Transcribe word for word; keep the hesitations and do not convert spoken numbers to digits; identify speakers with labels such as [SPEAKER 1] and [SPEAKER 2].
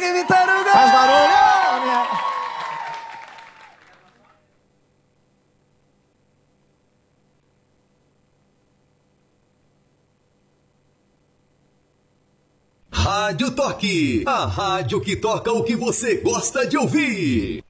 [SPEAKER 1] Game Taruga!
[SPEAKER 2] Faz barulho, minha...
[SPEAKER 3] Rádio Toque, a rádio que toca o que você gosta de ouvir.